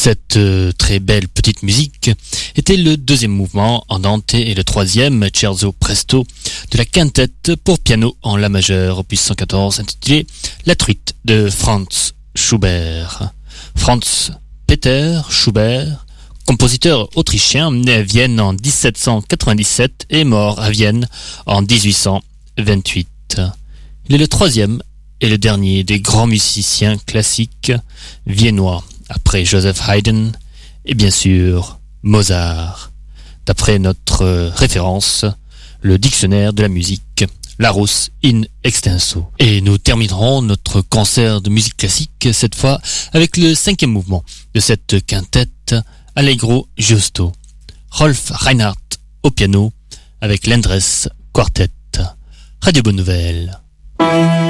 Cette très belle petite musique était le deuxième mouvement en Andante et le troisième, Scherzo Presto, de la quintette pour piano en La majeur, opus 114, intitulé La truite de Franz Schubert. Franz Peter Schubert, compositeur autrichien, né à Vienne en 1797 et mort à Vienne en 1828. Il est le troisième et le dernier des grands musiciens classiques viennois, après Joseph Haydn et bien sûr Mozart. D'après notre référence, le dictionnaire de la musique, Larousse in extenso. Et nous terminerons notre concert de musique classique, cette fois avec le cinquième mouvement de cette quintette, Allegro Giusto. Rolf Reinhardt au piano avec l'Endress Quartet. Radio Bonne Nouvelle.